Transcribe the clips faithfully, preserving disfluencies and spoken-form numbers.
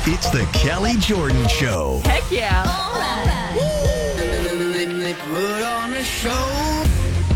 It's the Kelly Jordan Show. Heck yeah. Put on a show.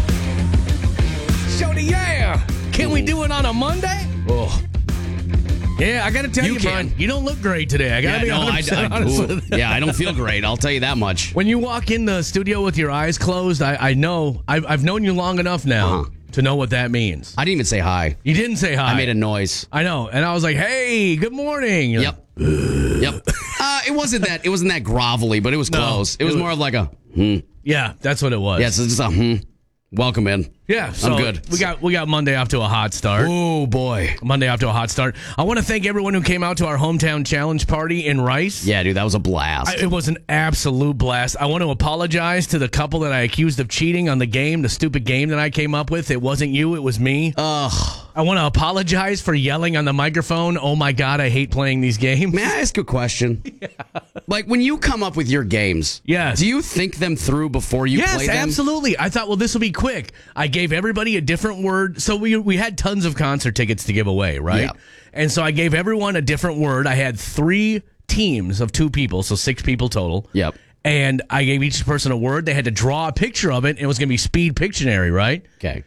Shorty, yeah. Can we do it on a Monday? Oh. Yeah, I got to tell you, You you can. Brian, you don't look great today. I got to Yeah, be no, one I, hundred percent I, honest ooh, with you. yeah, I don't feel great. I'll tell you that much. When you walk in the studio with your eyes closed, I, I know. I've, I've known you long enough now Uh-huh. to know what that means. I didn't even say hi. You didn't say hi. I made a noise. I know. And I was like, hey, good morning. You're Yep. Yep. Uh, it wasn't that. It wasn't that grovelly, but it was No, close. It it was was- more of like a hmm. like, yeah, that's what it was. Yeah, so just a hmm. Welcome in. Yeah, so I'm good. We got we got Monday off to a hot start. Oh boy. Monday off to a hot start. I want to thank everyone who came out to our hometown challenge party in Rice. Yeah, dude, that was a blast. I, it was an absolute blast. I want to apologize to the couple that I accused of cheating on the game, the stupid game that I came up with. It wasn't you, it was me. Ugh. I want to apologize for yelling on the microphone. Oh my God, I hate playing these games. May I ask a question? Yeah. Like when you come up with your games, Yes. do you think them through before you Yes, play them? absolutely. I thought, well, this will be quick. I gave everybody a different word. So we we had tons of concert tickets to give away, right? Yeah. And so I gave everyone a different word. I had three teams of two people, so six people total. Yep. And I gave each person a word. They had to draw a picture of it, and it was going to be Speed Pictionary, right? Okay.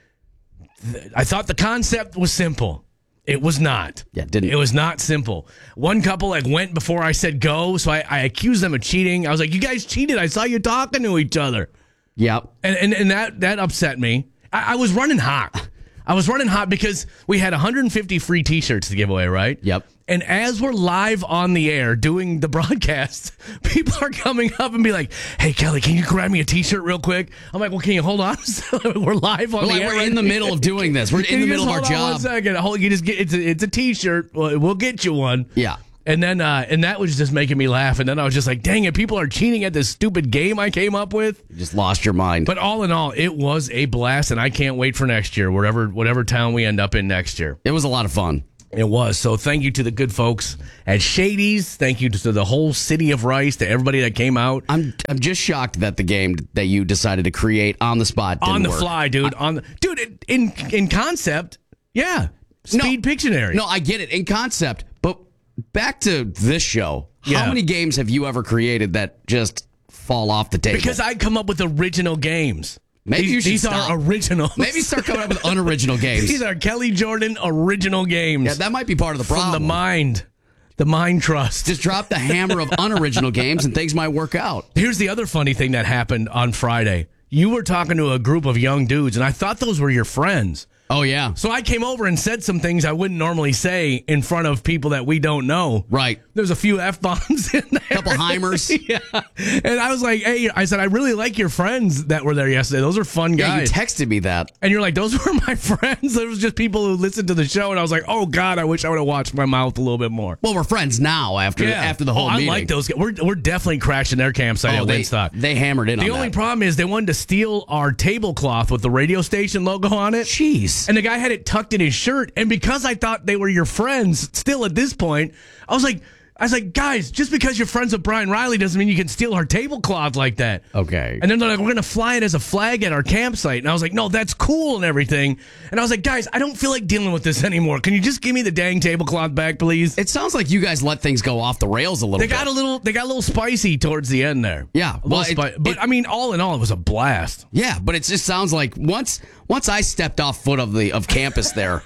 I thought the concept was simple. It was not. Yeah, didn't- It was not simple. One couple like went before I said go, so I, I accused them of cheating. I was like, "You guys cheated. I saw you talking to each other," Yep. and and, and that that upset me. I, I was running hot. I was running hot because we had one hundred fifty free T-shirts to give away, right? Yep. And as we're live on the air doing the broadcast, people are coming up and be like, "Hey, Kelly, can you grab me a T-shirt real quick?" I'm like, "Well, can you hold on? We're live on We're, the like, air. we're right in the now." middle of doing this. We're in Can the you middle of just our hold on job. One second. Hold, you just get it's a, it's a T-shirt. Well, we'll get you one. Yeah. And then uh, and that was just making me laugh. And then I was just like, "Dang it, people are cheating at this stupid game I came up with." You just lost your mind. But all in all, it was a blast, and I can't wait for next year, wherever whatever town we end up in next year. It was a lot of fun. It was. So thank you to the good folks at Shady's. Thank you to the whole city of Rice, to everybody that came out. I'm I'm just shocked that the game that you decided to create on the spot didn't On the work. fly, dude. On the, dude, it- in in concept, yeah. Speed Pictionary. No, I get it in concept, but back to this show. Yeah. How many games have you ever created that just fall off the table? Because I come up with original games. Maybe these, you should these stop. are original. Maybe start coming up with unoriginal games. These are Kelly Jordan original games. Yeah, that might be part of the from problem. the mind, the mind trust. Just drop the hammer of unoriginal games and things might work out. Here's the other funny thing that happened on Friday. You were talking to a group of young dudes, and I thought those were your friends. Oh, yeah. So I came over and said some things I wouldn't normally say in front of people that we don't know. Right. There's a few F-bombs in there. Couple Heimers. Yeah. And I was like, hey, I said, I really like your friends that were there yesterday. Those are fun Yeah, you guys. texted me that. And you're like, those were my friends. There was just people who listened to the show. And I was like, oh, God, I wish I would have watched my mouth a little bit more. Well, we're friends now after after the whole oh, meeting. I like those guys. We're, we're definitely crashing their campsite Oh, at they, Woodstock. they hammered in The on only that. problem is they wanted to steal our tablecloth with the radio station logo on it. Jeez. And the guy had it tucked in his shirt. And because I thought they were your friends still at this point, I was like, I was like, guys, just because you're friends with Brian Riley doesn't mean you can steal our tablecloth like that. Okay. And then they're like, we're going to fly it as a flag at our campsite. And I was like, no, that's cool and everything. And I was like, guys, I don't feel like dealing with this anymore. Can you just give me the dang tablecloth back, please? It sounds like you guys let things go off the rails a little They bit. got a little, they got a little spicy towards the end there. Yeah, A little well, it- spi- but it- I mean, all in all, it was a blast. Yeah, but it just sounds like once once I stepped off foot of the of campus there,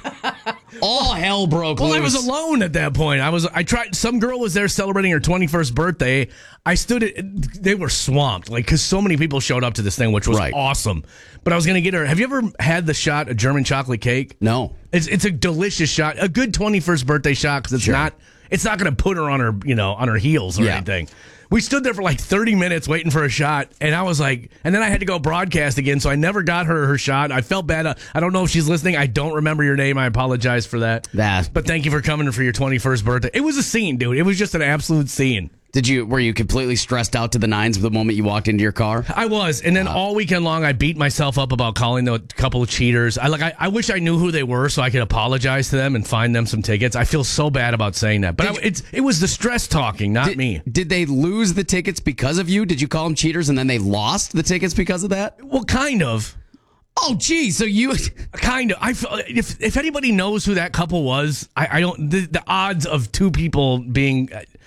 all hell broke Well, loose. I was alone at that point. I was. I tried. Some girl was there celebrating her twenty-first birthday. I stood. At, they were swamped, like because so many people showed up to this thing, which was Right. awesome. But I was gonna get her. Have you ever had the shot of German chocolate cake? No. It's it's a delicious shot, a good twenty-first birthday shot because it's Sure. not. It's not gonna put her on her, you know, on her heels or Yeah. anything. We stood there for like thirty minutes waiting for a shot, and I was like, and then I had to go broadcast again, so I never got her her shot. I felt bad. I don't know if she's listening. I don't remember your name. I apologize for that. That. But thank you for coming for your twenty-first birthday. It was a scene, dude. It was just an absolute scene. Did you were you completely stressed out to the nines the moment you walked into your car? I was, and then all weekend long, I beat myself up about calling the couple of cheaters. I like, I, I wish I knew who they were so I could apologize to them and find them some tickets. I feel so bad about saying that, but I, it's it was the stress talking, not Did, me. Did they lose the tickets because of you? Did you call them cheaters and then they lost the tickets because of that? Well, kind of. Oh, gee, so you Kind of. I feel- if if anybody knows who that couple was, I, I don't. The, the odds of two people being,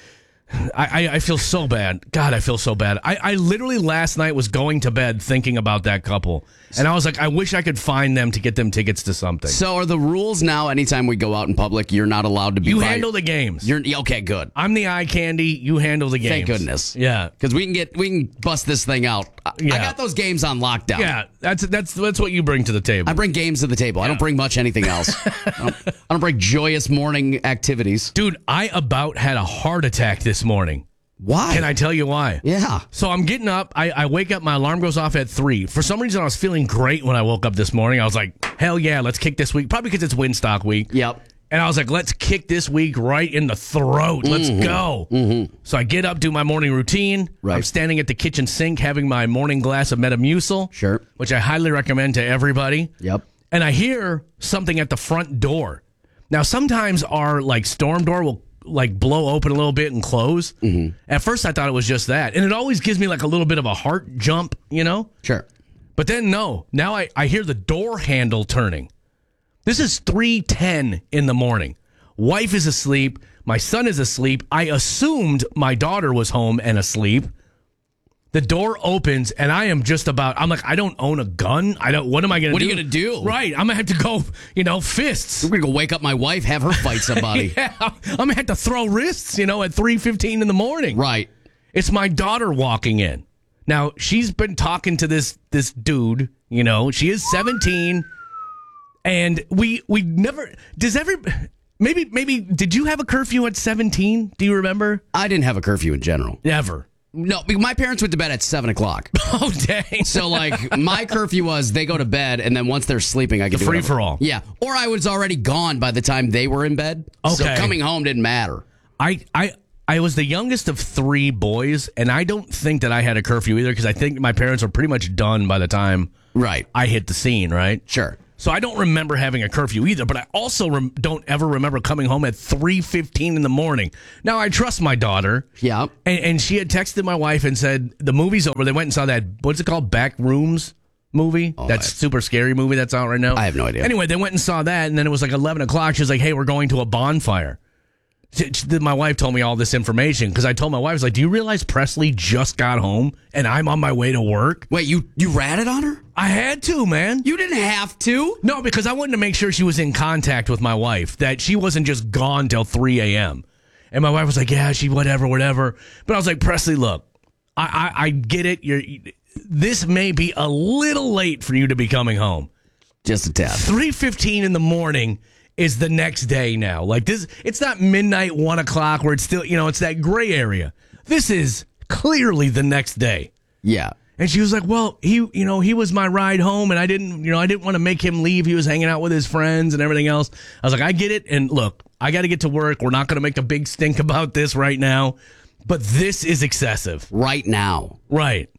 I, I, I feel so bad. God, I feel so bad. I, I literally last night was going to bed thinking about that couple. And I was like, I wish I could find them to get them tickets to something. So are the rules now, anytime we go out in public, you're not allowed to be You by- handle the games. You're Okay, good. I'm the eye candy. You handle the games. Thank goodness. Yeah. Because we can get we can bust this thing out. I, Yeah. I got those games on lockdown. Yeah, that's that's that's what you bring to the table. I bring games to the table. I don't bring much anything else. I, don't, I don't bring joyous morning activities. Dude, I about had a heart attack this morning. Why? Can I tell you why? Yeah. So I'm getting up. I, I wake up. My alarm goes off at three. For some reason, I was feeling great when I woke up this morning. I was like, hell yeah, let's kick this week. Probably because it's Winstock week. Yep. And I was like, let's kick this week right in the throat. Let's Mm-hmm. go. Mm-hmm. So I get up, do my morning routine. Right. I'm standing at the kitchen sink having my morning glass of Metamucil. Sure. Which I highly recommend to everybody. Yep. And I hear something at the front door. Now, sometimes our like storm door will like blow open a little bit and close. Mm-hmm. At first, I thought it was just that. And it always gives me like a little bit of a heart jump, you know? Sure. But then, no. Now I, I hear the door handle turning. This is three ten in the morning. Wife is asleep. My son is asleep. I assumed my daughter was home and asleep. The door opens, and I am just about, I'm like, I don't own a gun. I don't, what am I going to do? What are you gonna do? Right. I'm going to have to go, you know, fists. I'm going to go wake up my wife, have her fight somebody. Yeah, I'm going to have to throw wrists, you know, at three fifteen in the morning. Right. It's my daughter walking in. Now, she's been talking to this this dude, you know, she is seventeen, and we we never, does every, maybe, maybe, did you have a curfew at seventeen? Do you remember? I didn't have a curfew in general. Never. No, because my parents went to bed at seven o'clock. Oh, dang. So, like, my curfew was they go to bed, and then once they're sleeping, I could The do whatever. free-for-all. Yeah. Or I was already gone by the time they were in bed. So Okay. coming home didn't matter. I, I, I was the youngest of three boys, and I don't think that I had a curfew either because I think my parents were pretty much done by the time Right. I hit the scene, right? Sure. So I don't remember having a curfew either, but I also rem- don't ever remember coming home at three fifteen in the morning. Now, I trust my daughter. Yeah. And, and she had texted my wife and said, the movie's over. They went and saw that, what's it called? Back Rooms movie? Oh, that I- super scary movie that's out right now? I have no idea. Anyway, they went and saw that, and then it was like eleven o'clock. She was like, hey, we're going to a bonfire. She- she- My wife told me all this information because I told my wife, I was like, do you realize Presley just got home and I'm on my way to work? Wait, you, you ratted on her? I had to, man. You didn't have to. No, because I wanted to make sure she was in contact with my wife, that she wasn't just gone till three a.m. And my wife was like, yeah, she whatever, whatever. But I was like, Presley, look, I, I, I get it. You're, this may be a little late for you to be coming home. Just a tad. three fifteen in the morning is the next day now. Like this, it's not midnight, one o'clock where it's still, you know, it's that gray area. This is clearly the next day. Yeah. And she was like, well, he, you know, he was my ride home and I didn't, you know, I didn't want to make him leave. He was hanging out with his friends and everything else. I was like, I get it. And look, I got to get to work. We're not going to make a big stink about this right now, but this is excessive. Right now. Right.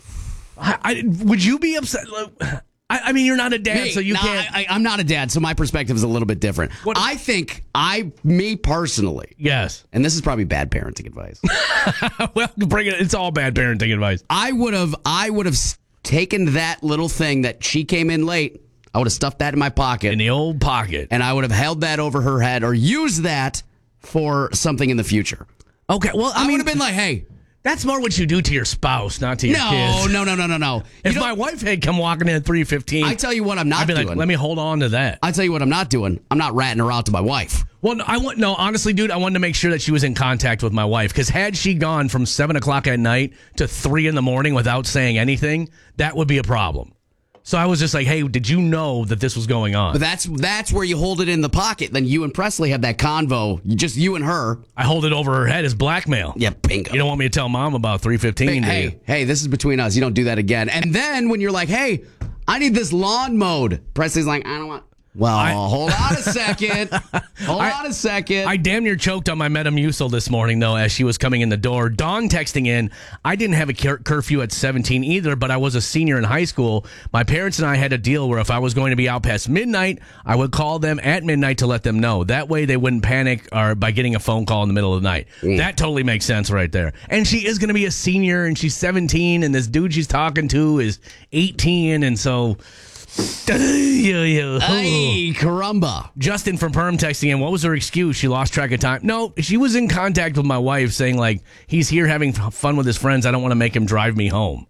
I, I would you be upset? I, I mean, you're not a dad, Hey, so you no, can't. I, I'm not a dad, so my perspective is a little bit different. What- I think I, me personally, Yes. and this is probably bad parenting advice. Well, bring it. It's all bad parenting advice. I would have, I would have s- taken that little thing that she came in late. I would have stuffed that in my pocket, In the old pocket. and I would have held that over her head or used that for something in the future. Okay. Well, I, I, mean, would have been like, "Hey, that's more what you do to your spouse, not to your no, kids. no, no, no, no, no." You If know, my wife had come walking in at three fifteen, I tell you what, I'm not I'd be doing. like, let me hold on to that. I tell you what, I'm not doing. I'm not ratting her out to my wife. Well, no, I want no. Honestly, dude, I wanted to make sure that she was in contact with my wife because had she gone from seven o'clock at night to three in the morning without saying anything, that would be a problem. So I was just like, "Hey, did you know that this was going on?" But that's that's where you hold it in the pocket. Then you and Presley have that convo, just you and her. I hold it over her head as blackmail. Yeah, bingo. You don't want me to tell mom about three fifteen? Hey, hey, hey, this is between us. You don't do that again. And then when you're like, hey, I need this lawn mowed, Presley's like, I don't want. Well, I- hold on a second. Hold I- on a second. I damn near choked on my Metamucil this morning, though, as she was coming in the door. Dawn texting in, I didn't have a cur- curfew at seventeen either, but I was a senior in high school. My parents and I had a deal where if I was going to be out past midnight, I would call them at midnight to let them know. That way they wouldn't panic or by getting a phone call in the middle of the night. Mm. That totally makes sense right there. And she is going to be a senior, and she's seventeen, and this dude she's talking to is eighteen, and so... Hey, caramba. Justin from Perm texting in, what was her excuse? She lost track of time. No, she was in contact with my wife saying, like, he's here having fun with his friends. I don't want to make him drive me home.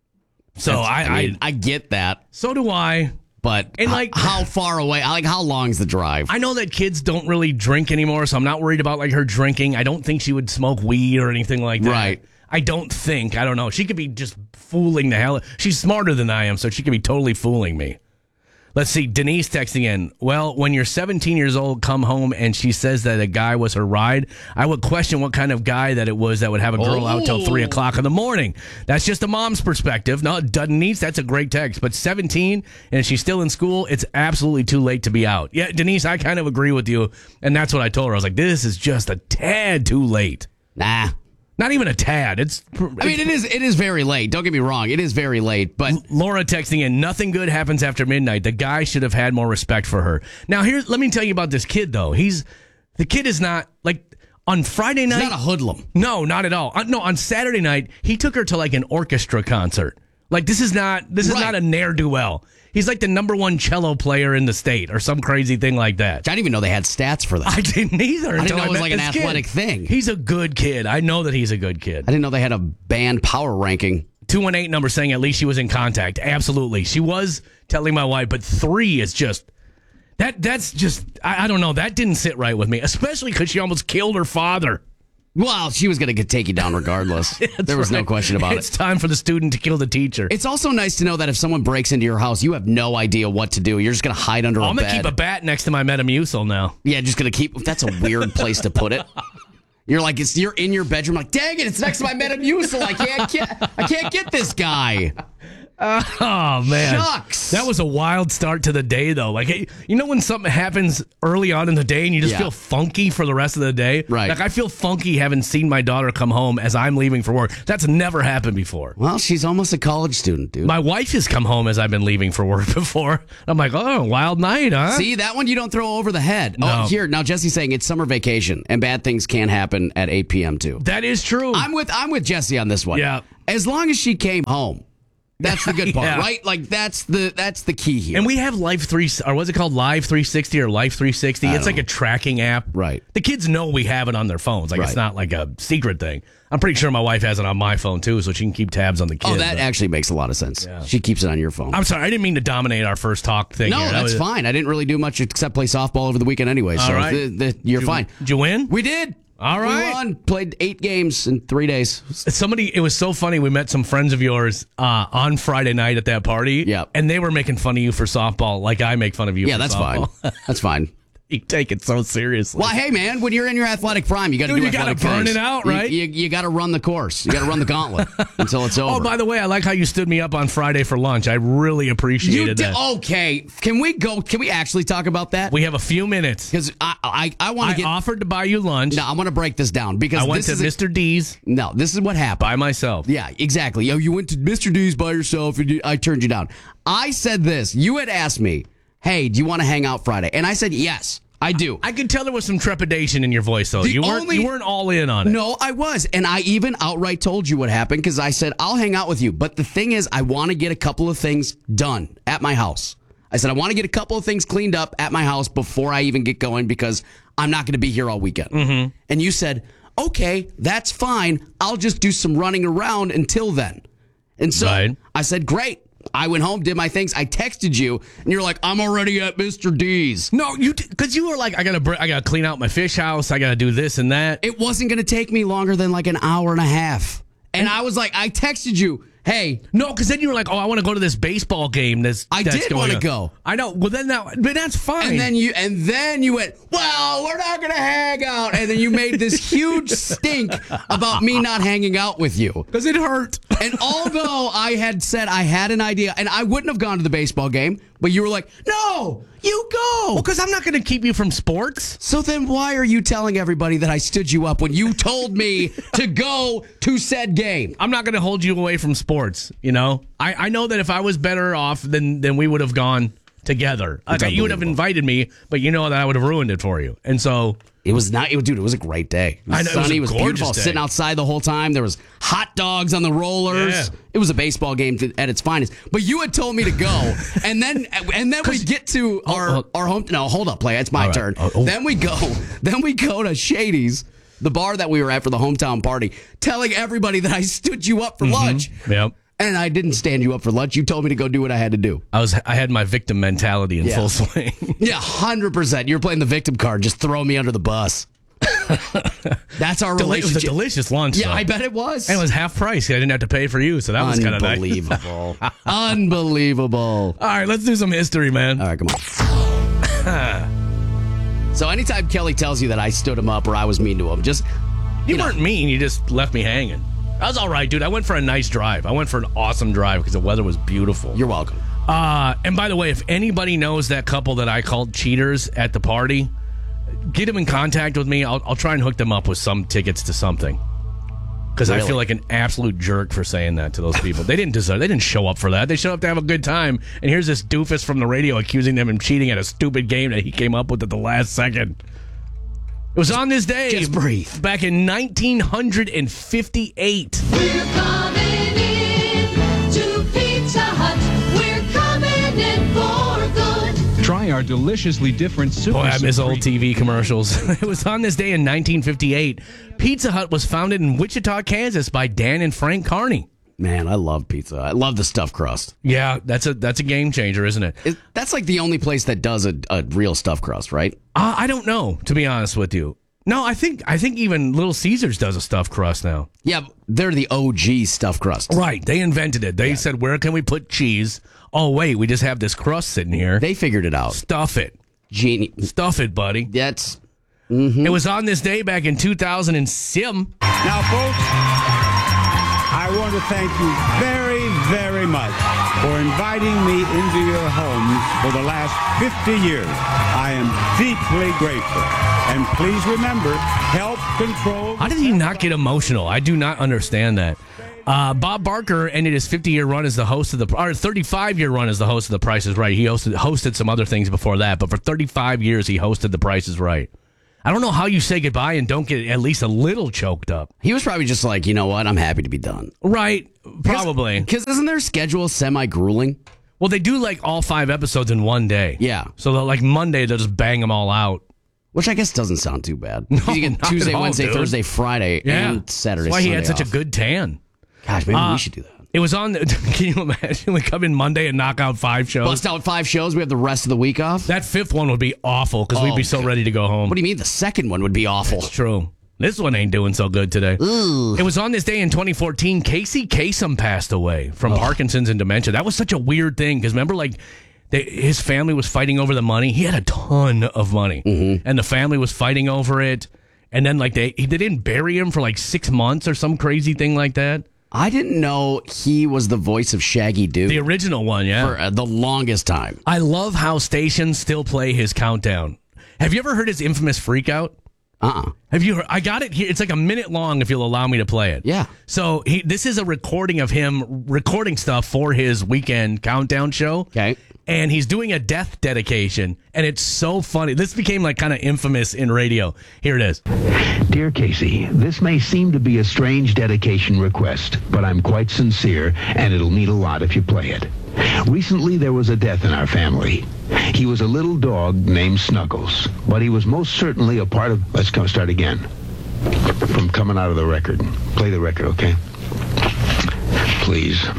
So I, I, mean, I, I get that. So do I. But and h- like, how far away? Like, how long's the drive? I know that kids don't really drink anymore, so I'm not worried about like her drinking. I don't think she would smoke weed or anything like that. Right. I don't think. I don't know. She could be just fooling the hell. She's smarter than I am, so she could be totally fooling me. Let's see. Denise texting in. Well, when you're seventeen years old, come home and she says that a guy was her ride, I would question what kind of guy that it was that would have a girl oh. out till three o'clock in the morning. That's just a mom's perspective. No, Denise, that's a great text. But seventeen and she's still in school, it's absolutely too late to be out. Yeah, Denise, I kind of agree with you. And that's what I told her. I was like, this is just a tad too late. Nah. Not even a tad. It's. I mean, it is. It is very late. Don't get me wrong. It is very late. But Laura texting in, nothing good happens after midnight. The guy should have had more respect for her. Now, here, let me tell you about this kid. Though he's the kid is not like on Friday night. He's not a hoodlum. No, not at all. Uh, no, on Saturday night he took her to like an orchestra concert. Like this is not. This is right. not a ne'er do well. He's like the number one cello player in the state or some crazy thing like that. I didn't even know they had stats for that. I didn't either. I didn't know I it was like an athletic kid. thing. He's a good kid. I know that he's a good kid. I didn't know they had a band power ranking. two one eight number saying at least she was in contact. Absolutely. She was telling my wife, but three is just, that. that's just, I, I don't know. That didn't sit right with me, especially because she almost killed her father. Well, she was going to take you down regardless. There was right. no question about it's it. It's time for the student to kill the teacher. It's also nice to know that if someone breaks into your house, you have no idea what to do. You're just going to hide under oh, a I'm bed. I'm going to keep a bat next to my Metamucil now. Yeah, just going to keep. That's a weird place to put it. You're like, it's you're in your bedroom, like, dang it, it's next to my Metamucil. I can't get, I can't get this guy. Oh, man. Shucks. That was a wild start to the day, though. Like, you know when something happens early on in the day and you just yeah. feel funky for the rest of the day? Right. Like, I feel funky having seen my daughter come home as I'm leaving for work. That's never happened before. Well, she's almost a college student, dude. My wife has come home as I've been leaving for work before. I'm like, oh, wild night, huh? See, that one you don't throw over the head. No. Oh, here, now Jesse's saying it's summer vacation and bad things can happen at eight p.m. too. That is true. I'm with I'm with Jesse on this one. Yeah. As long as she came home. That's the good part, yeah. right? Like that's the that's the key here. And we have Live three, or what's it called, Live three sixty or Life three sixty? It's like know. a tracking app. Right. The kids know we have it on their phones. Like right. it's not like a secret thing. I'm pretty sure my wife has it on my phone too, so she can keep tabs on the kids. Oh, that but, actually makes a lot of sense. Yeah. She keeps it on your phone. I'm sorry, I didn't mean to dominate our first talk thing. No, here. That that's was, fine. I didn't really do much except play softball over the weekend anyway. So All right. the, the, you're did, fine. Did you win? We did. All right. We won. Played eight games in three days. Somebody, it was so funny. We met some friends of yours uh, on Friday night at that party. Yeah. And they were making fun of you for softball, like I make fun of you Yeah, for that's softball. fine. That's fine. You take it so seriously. Well, hey, man, when you're in your athletic prime, you got to do Dude, you athletic gotta burn things. it out, You- right? You, you, got to run the course. You got to run the gauntlet until it's over. Oh, by the way, I like how you stood me up on Friday for lunch. I really appreciated you did, that. Okay, can we go? Can we actually talk about that? We have a few minutes. Because I, I, I want I to get. offered to buy you lunch. No, I want to break this down because I went this to is a- Mister D's no, this is what happened. by myself. Yeah, exactly. Oh, you went to Mister D's by yourself, and you, I turned you down. I said this. You had asked me, "Hey, do you want to hang out Friday?" And I said yes. I do. I could tell there was some trepidation in your voice, though. The You weren't, only- you weren't all in on it. No, I was. And I even outright told you what happened because I said, I'll hang out with you. But the thing is, I want to get a couple of things done at my house. I said, I want to get a couple of things cleaned up at my house before I even get going because I'm not going to be here all weekend. Mm-hmm. And you said, okay, that's fine. I'll just do some running around until then. And so Right. I said, great. I went home, did my things. I texted you, and you're like, I'm already at Mister D's. No, you because you were like, I gotta, br- I gotta clean out my fish house. I gotta do this and that. It wasn't going to take me longer than like an hour and a half. And I was like, I texted you, hey. No, because then you were like, oh, I want to go to this baseball game. That's I that's did going wanna on. go. I know. Well, then that, but that's fine. And then you and then you went, well, we're not going to hang out. And then you made this huge stink about me not hanging out with you. because it hurt. And although I had said I had an idea, and I wouldn't have gone to the baseball game, but you were like, no, you go. Well, because I'm not going to keep you from sports. So then why are you telling everybody that I stood you up when you told me to go to said game? I'm not going to hold you away from sports. You know, I, I know that if I was better off, then then we would have gone together. Like, you would have invited me, but you know that I would have ruined it for you. And so It was not, it, dude. It was a great day. It was I know, it was sunny. a It was, gorgeous beautiful. day. Sitting outside the whole time. There was hot dogs on the rollers. Yeah. It was a baseball game to, at its finest. But you had told me to go, and then and then we get to our oh. our home. No, hold up, play. It's my All right. turn. Oh, oh. Then we go. Then we go to Shady's, the bar that we were at for the hometown party, telling everybody that I stood you up for Mm-hmm. lunch. Yep. And I didn't stand you up for lunch. You told me to go do what I had to do. I was I had my victim mentality in Yeah. full swing. Yeah, one hundred percent. You're playing the victim card. Just throw me under the bus. That's our Deli- it was a relationship. delicious lunch. Yeah, though. I bet it was. And it was half price. I didn't have to pay for you, so that was kind of nice. Unbelievable. Unbelievable. All right, let's do some history, man. All right, come on. So anytime Kelly tells you that I stood him up or I was mean to him, just You, you know, weren't mean. You just left me hanging. I was all right, dude. I went for a nice drive. I went for an awesome drive because the weather was beautiful. you're welcome. Uh, and by the way, if anybody knows that couple that I called cheaters at the party, get them in contact with me. I'll, I'll try and hook them up with some tickets to something. Because I Really? feel like an absolute jerk for saying that to those people. They didn't deserve. They didn't show up for that. They showed up to have a good time. And here's this doofus from the radio accusing them of cheating at a stupid game that he came up with at the last second. It was on this day. Just breathe. Back in nineteen fifty-eight. We're coming in to Pizza Hut. We're coming in for good. Try our deliciously different Super Boy, I miss Supreme. old T V commercials. It was on this day in nineteen fifty-eight. Pizza Hut was founded in Wichita, Kansas by Dan and Frank Carney. Man, I love pizza. I love the stuffed crust. Yeah, that's a that's a game changer, isn't it? It, that's like the only place that does a, a real stuffed crust, right? Uh, I don't know, to be honest with you. No, I think I think even Little Caesars does a stuffed crust now. Yeah, they're the O G stuffed crust. Right, they invented it. They said, where can we put cheese? Oh, wait, we just have this crust sitting here. They figured it out. Stuff it. Genie. Stuff it, buddy. That's It was on this day back in two thousand seven. Now, folks, I want to thank you very, very much for inviting me into your homes for the last fifty years. I am deeply grateful. And please remember, help control... How did he not get emotional? I do not understand that. Uh, Bob Barker ended his fifty-year run as the host of the, or thirty-five-year run as the host of The Price is Right. He hosted hosted some other things before that, but for thirty-five years he hosted The Price is Right. I don't know how you say goodbye and don't get at least a little choked up. he was probably just like, you know what? I'm happy to be done. Right, probably. Because isn't their schedule semi grueling? Well, they do like all five episodes in one day. Yeah. So they'll, like Monday, they'll just bang them all out. Which I guess doesn't sound too bad. No, you get not Tuesday, at all, Wednesday, dude. Thursday, Friday, Yeah. and Saturday. That's why he Sunday had such off. a good tan. Gosh, maybe Uh, we should do that. It was on, can you imagine? We come in Monday and knock out five shows. Bust out five shows. We have the rest of the week off. That fifth one would be awful because we'd Oh, be so God. ready to go home. What do you mean? The second one would be awful. True. This one ain't doing so good today. It was on this day in twenty fourteen. Casey Kasem passed away from Parkinson's and dementia. That was such a weird thing because remember, like, they, his family was fighting over the money. He had a ton of money, Mm-hmm. and the family was fighting over it. And then, like, they they didn't bury him for like six months or some crazy thing like that. I didn't know he was the voice of Shaggy Dude The original one, yeah. for uh, the longest time. I love how stations still play his countdown. Have you ever heard his infamous freak out? Uh-uh. Have you heard? I got it here. It's like a minute long if you'll allow me to play it. Yeah. So he, this is a recording of him recording stuff for his weekend countdown show. Okay. And he's doing a death dedication. And it's so funny. This became like kind of infamous in radio. Here it is. Dear Casey, this may seem to be a strange dedication request, but I'm quite sincere, and it'll mean a lot if you play it. Recently, there was a death in our family. He was a little dog named Snuggles, but he was most certainly a part of... Let's come start again. From coming out of the record. Play the record, okay? Please.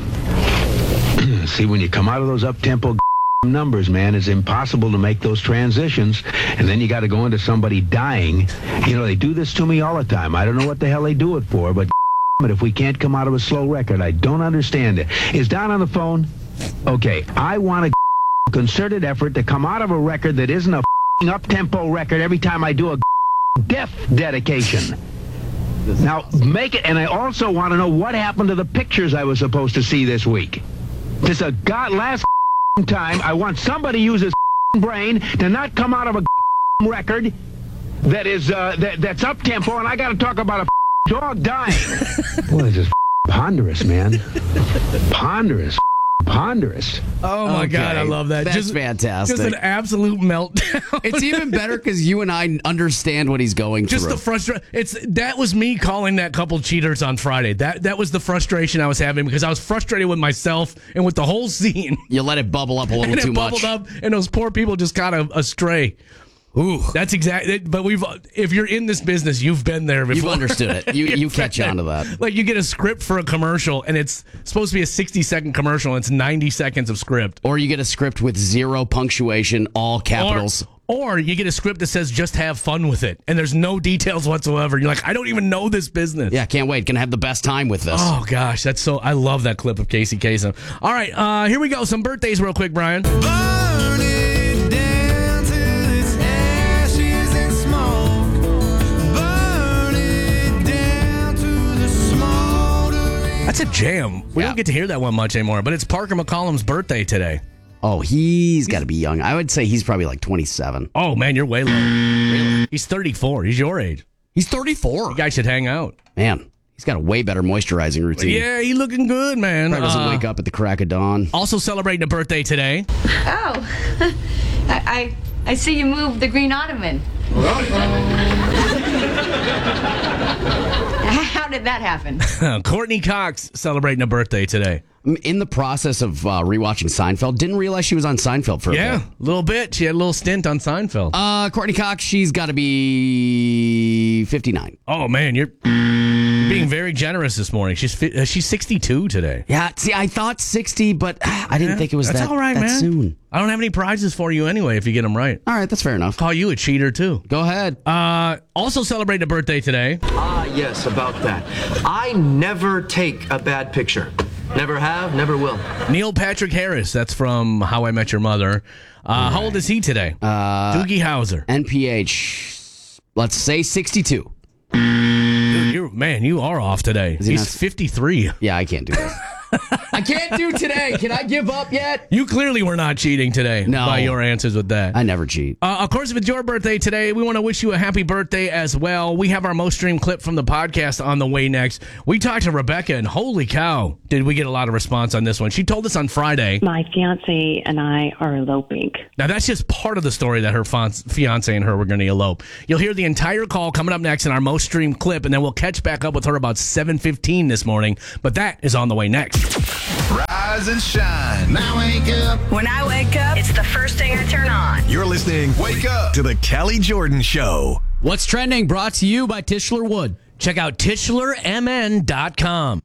See, when you come out of those up-tempo numbers, man, it's impossible to make those transitions, and then you got to go into somebody dying. You know, they do this to me all the time. I don't know what the hell they do it for, but but if we can't come out of a slow record, I don't understand it. Is Don on the phone? Okay, I want a concerted effort to come out of a record that isn't a up-tempo record every time I do a death dedication. Now, make it, and I also want to know what happened to the pictures I was supposed to see this week. This a god last time, I want somebody to use his brain to not come out of a record that is uh, that, that's up tempo, and I got to talk about a dog dying. Boy, this is ponderous, man. Ponderous. ponderous. Oh, my Okay, God, I love that. that's just, fantastic. Just an absolute meltdown. It's even better because you and I understand what he's going Just through. the frustration. It's that was me calling that couple cheaters on Friday. That that was the frustration I was having because I was frustrated with myself and with the whole scene. You let it bubble up a little and too it bubbled much. up, and those poor people just got a, astray. Ooh, that's exactly. But we've if you're in this business, you've been there before. You've understood it. You you You've catch been on to there. that. Like you get a script for a commercial, and it's supposed to be a sixty second commercial, and it's ninety seconds of script. Or you get a script with zero punctuation, all capitals. Or, or you get a script that says just have fun with it, and there's no details whatsoever. You're like, I don't even know this business. Yeah, can't wait. Gonna have the best time with this. Oh gosh, that's so. I love that clip of Casey Kasem. All right, uh, here we go. Some birthdays, real quick, Brian. Burn it down till it's ashes and smoke. Burn it down to the smoldering. That's a jam. We Yeah. don't get to hear that one much anymore, but it's Parker McCollum's birthday today. Oh, he's got to be young. I would say he's probably like twenty-seven. Oh man, you're way low. Really? He's thirty-four. He's your age. He's thirty-four. You guys should hang out. Man, he's got a way better moisturizing routine. Yeah, he looking good, man. Probably doesn't Uh, wake up at the crack of dawn. Also celebrating a birthday today. Oh, I, I I see you moved the green ottoman. How did that happen? Courtney Cox celebrating a birthday today. I'm in the process of uh, rewatching Seinfeld. Didn't realize she was on Seinfeld for a Yeah, bit. a little bit. She had a little stint on Seinfeld. Uh, Courtney Cox, she's got to be fifty-nine. oh man, you're being very generous this morning. She's fi- uh, she's sixty-two today. Yeah, see, I thought sixty, but uh, I didn't think it was That's that, all right, that man. soon. I don't have any prizes for you anyway if you get them right. All right, that's fair enough. Call you a cheater too. Go ahead. Uh, also celebrating a birthday today. Ah, yes, about that. I never take a bad picture. Never have, never will. Neil Patrick Harris. That's from How I Met Your Mother. Uh, How old is he today? Uh, Doogie Howser. N P H, let's say sixty-two. Dude, you're, man, you are off today. he He's not- fifty-three. Yeah, I can't do that. I can't do today. Can I give up yet? You clearly were not cheating today No. by your answers with that. I never cheat. Uh, of course, if it's your birthday today, we want to wish you a happy birthday as well. We have our most streamed clip from the podcast on the way next. We talked to Rebecca, and holy cow, did we get a lot of response on this one. She told us on Friday. My fiance and I are eloping. Now, that's just part of the story that her fiance and her were going to elope. You'll hear the entire call coming up next in our most streamed clip, and then we'll catch back up with her about seven fifteen this morning. But that is on the way next. Rise and shine. Now wake up. When I wake up, it's the first thing I turn on. You're listening. Wake up to the Kelly Jordan Show. What's trending? Brought to you by Tischler Wood. Check out Tischler M N dot com.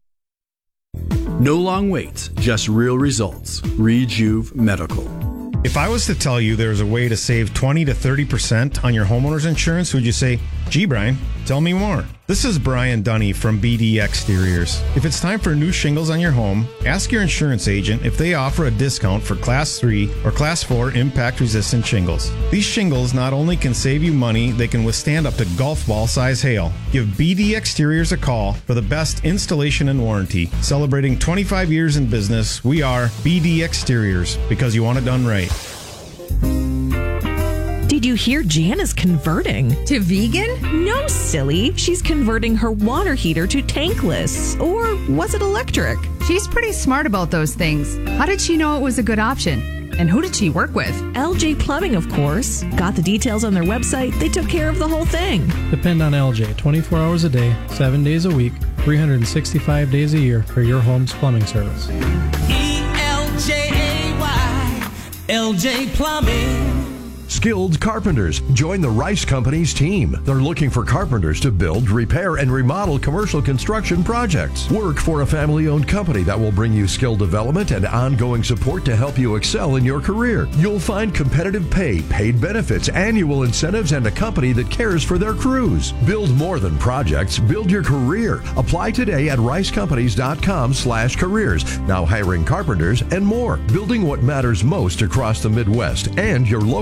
No long waits, just real results. Rejuve Medical. If I was to tell you there's a way to save twenty to thirty percent on your homeowner's insurance, would you say, gee, Brian, tell me more? This is Brian Dunny from B D Exteriors. If it's time for new shingles on your home, ask your insurance agent if they offer a discount for Class three or Class four impact-resistant shingles. These shingles not only can save you money, they can withstand up to golf ball size hail. Give B D Exteriors a call for the best installation and warranty. Celebrating twenty-five years in business, we are B D Exteriors, because you want it done right. Did you hear Jan is converting? To vegan? No, silly. She's converting her water heater to tankless. Or was it electric? She's pretty smart about those things. How did she know it was a good option? And who did she work with? L J Plumbing, of course. Got the details on their website. They took care of the whole thing. Depend on L J twenty-four hours a day, seven days a week, three hundred sixty-five days a year for your home's plumbing service. E L J A Y, L J Plumbing. Skilled carpenters. Join the Rice Companies team. They're looking for carpenters to build, repair, and remodel commercial construction projects. Work for a family-owned company that will bring you skill development and ongoing support to help you excel in your career. You'll find competitive pay, paid benefits, annual incentives, and a company that cares for their crews. Build more than projects. Build your career. Apply today at rice companies dot com slash careers. Now hiring carpenters and more. Building what matters most across the Midwest and your local Butler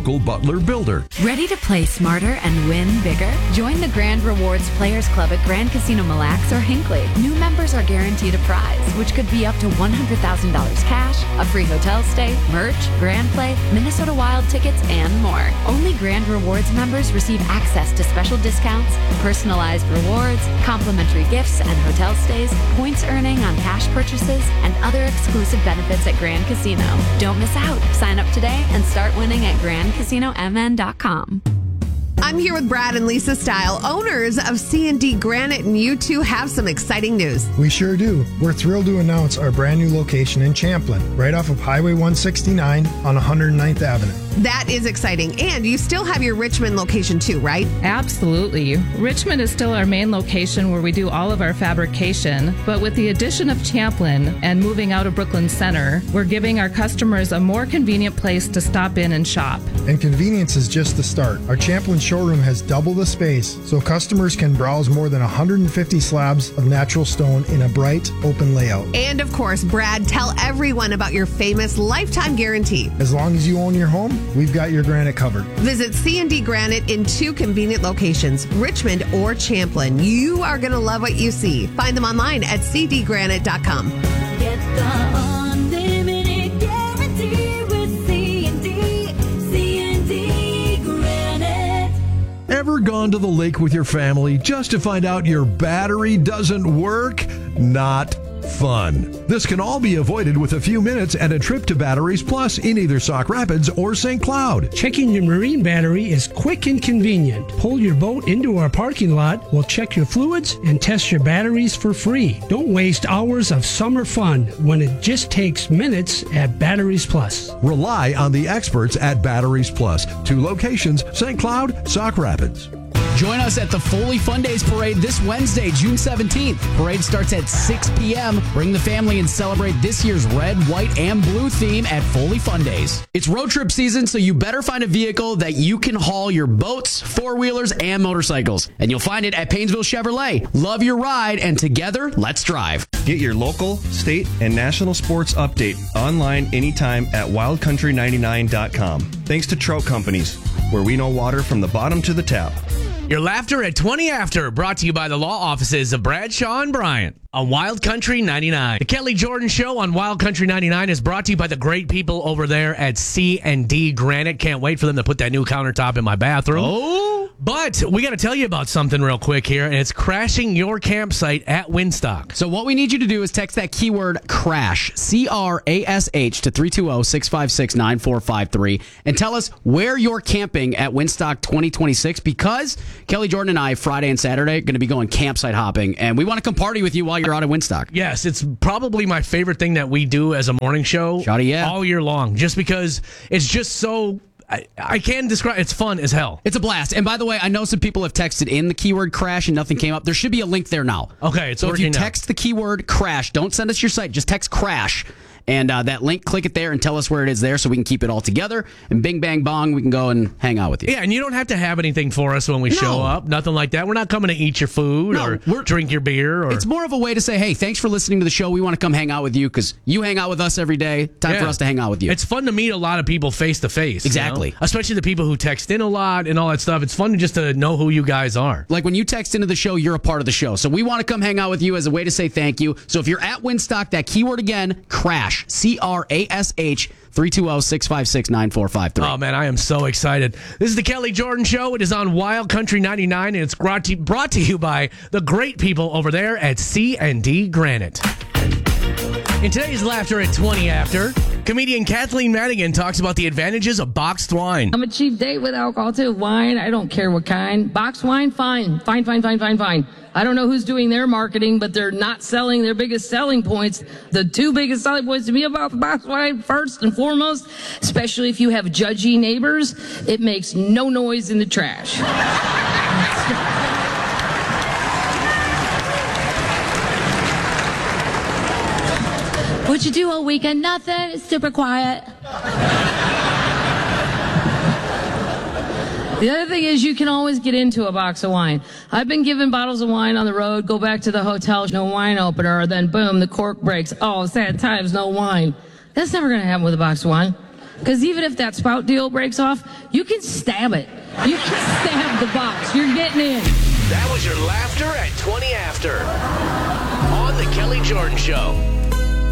Butler Builder. Ready to play smarter and win bigger? Join the Grand Rewards Players Club at Grand Casino Mille Lacs or Hinckley. New members are guaranteed a prize, which could be up to one hundred thousand dollars cash, a free hotel stay, merch, Grand Play, Minnesota Wild tickets, and more. Only Grand Rewards members receive access to special discounts, personalized rewards, complimentary gifts and hotel stays, points earning on cash purchases, and other exclusive benefits at Grand Casino. Don't miss out. Sign up today and start winning at grand casino m n dot com. I'm here with Brad and Lisa Style, owners of C and D Granite, and you two have some exciting news. We sure do. We're thrilled to announce our brand new location in Champlin, right off of Highway one sixty-nine on one hundred ninth Avenue. That is exciting. And you still have your Richmond location too, right? Absolutely. Richmond is still our main location where we do all of our fabrication, but with the addition of Champlin and moving out of Brooklyn Center, we're giving our customers a more convenient place to stop in and shop. And convenience is just the start. Our Champlin showroom has double the space, so customers can browse more than one hundred fifty slabs of natural stone in a bright, open layout. And of course, Brad, tell everyone about your famous lifetime guarantee. As long as you own your home, we've got your granite covered. Visit C and D Granite in two convenient locations, Richmond or Champlin. You are going to love what you see. Find them online at c d granite dot com. Get the unlimited guarantee with C and D. C and D Granite. Ever gone to the lake with your family just to find out your battery doesn't work? Not fun. This can all be avoided with a few minutes and a trip to Batteries Plus in either Sauk Rapids or Saint Cloud. Checking your marine battery is quick and convenient. Pull your boat into our parking lot, we'll check your fluids and test your batteries for free. Don't waste hours of summer fun when it just takes minutes at Batteries Plus. Rely on the experts at Batteries Plus. Two locations, Saint Cloud, Sauk Rapids. Join us at the Foley Fun Days Parade this Wednesday, June seventeenth. Parade starts at six p.m. Bring the family and celebrate this year's red, white, and blue theme at Foley Fun Days. It's road trip season, so you better find a vehicle that you can haul your boats, four-wheelers, and motorcycles. And you'll find it at Painesville Chevrolet. Love your ride, and together, let's drive. Get your local, state, and national sports update online anytime at wild country ninety-nine dot com. Thanks to Trout Companies, where we know water from the bottom to the tap. Your laughter at twenty after, brought to you by the law offices of Bradshaw and Bryant on Wild Country ninety-nine. The Kelly Jordan Show on Wild Country ninety-nine is brought to you by the great people over there at C and D Granite. Can't wait for them to put that new countertop in my bathroom. Oh! But we got to tell you about something real quick here, and it's crashing your campsite at Winstock. So what we need you to do is text that keyword CRASH, C R A S H, to three two zero, six five six, nine four five three, and tell us where you're camping at Winstock twenty twenty-six, because Kelly Jordan and I, Friday and Saturday, are going to be going campsite hopping, and we want to come party with you while you're out at Winstock. Yes, it's probably my favorite thing that we do as a morning show Shawty, yeah. all year long, just because it's just so... I, I can describe it's fun as hell. It's a blast. And by the way, I know some people have texted in the keyword crash and nothing came up. There should be a link there now. Okay, it's so if you working text the keyword crash, don't send us your site, just text crash. And uh, that link, click it there and tell us where it is there so we can keep it all together. And bing, bang, bong, we can go and hang out with you. Yeah, and you don't have to have anything for us when we no. show up. Nothing like that. We're not coming to eat your food no, or we're, drink your beer. Or... It's more of a way to say, hey, thanks for listening to the show. We want to come hang out with you because you hang out with us every day. Time yeah. for us to hang out with you. It's fun to meet a lot of people face to face. Exactly. You know? Especially the people who text in a lot and all that stuff. It's fun just to know who you guys are. Like when you text into the show, you're a part of the show. So we want to come hang out with you as a way to say thank you. So if you're at Winstock, that keyword again, crash, C R A S H, three two zero, six five six, nine four five three. Oh, man, I am so excited. This is the Kelly Jordan Show. It is on Wild Country ninety-nine, and it's brought to, brought to you by the great people over there at C and D Granite. In today's Laughter at twenty after, comedian Kathleen Madigan talks about the advantages of boxed wine. I'm a cheap date with alcohol, too. Wine, I don't care what kind. Boxed wine, fine. Fine, fine, fine, fine, fine. I don't know who's doing their marketing, but they're not selling their biggest selling points. The two biggest selling points to me about the boxed wine, first and foremost, especially if you have judgy neighbors, it makes no noise in the trash. What'd you do all weekend? Nothing. It's super quiet. The other thing is you can always get into a box of wine. I've been given bottles of wine on the road, go back to the hotel, no wine opener, then boom, the cork breaks. Oh, sad times, no wine. That's never going to happen with a box of wine. Because even if that spout deal breaks off, you can stab it. You can stab the box. You're getting in. That was your laughter at twenty after on The Kelly Jordan Show.